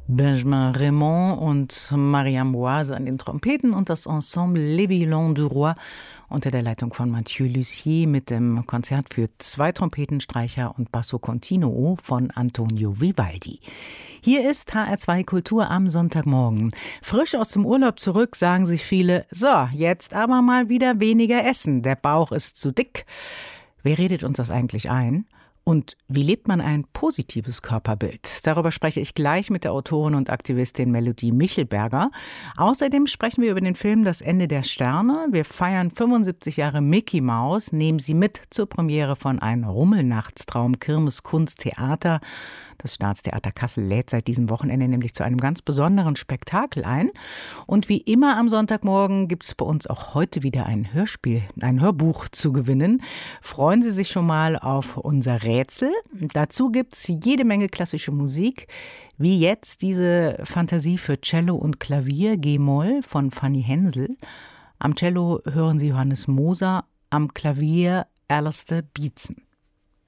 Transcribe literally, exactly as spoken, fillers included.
Benjamin Raymond und Mariam Boise an den Trompeten und das Ensemble Les Violons du Roi unter der Leitung von Mathieu Lussier mit dem Konzert für zwei Trompetenstreicher und Basso Continuo von Antonio Vivaldi. Hier ist H R zwei Kultur am Sonntagmorgen. Frisch aus dem Urlaub zurück, sagen sich viele, so, jetzt aber mal wieder weniger essen, der Bauch ist zu dick. Wer redet uns das eigentlich ein? Und wie lebt man ein positives Körperbild? Darüber spreche ich gleich mit der Autorin und Aktivistin Melodie Michelberger. Außerdem sprechen wir über den Film Das Ende der Sterne. Wir feiern fünfundsiebzig Jahre Mickey Mouse, nehmen Sie mit zur Premiere von Ein Rummelnachtstraum, Kirmes Kunst Theater. Das Staatstheater Kassel lädt seit diesem Wochenende nämlich zu einem ganz besonderen Spektakel ein. Und wie immer am Sonntagmorgen gibt es bei uns auch heute wieder ein Hörspiel, ein Hörbuch zu gewinnen. Freuen Sie sich schon mal auf unser Rätsel. Dazu gibt es jede Menge klassische Musik, wie jetzt diese Fantasie für Cello und Klavier G-Moll von Fanny Hensel. Am Cello hören Sie Johannes Moser, am Klavier Alistair Beatson.